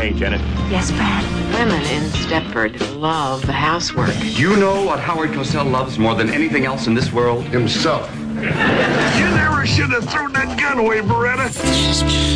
Hey, Janet. Yes, Brad? Women in Stepford love the housework. You know what Howard Cosell loves more than anything else in this world? Himself. You never should have thrown that gun away, Beretta.